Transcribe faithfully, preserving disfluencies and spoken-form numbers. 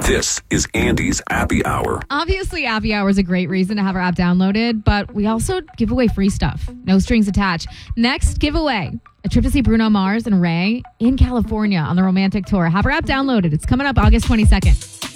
This is Andy's Appy Hour. Obviously, Appy Hour is a great reason to have our app downloaded, but we also give away free stuff. No strings attached. Next giveaway, a trip to see Bruno Mars and Ray in California on the Romantic Tour. Have our app downloaded. It's coming up August twenty-second.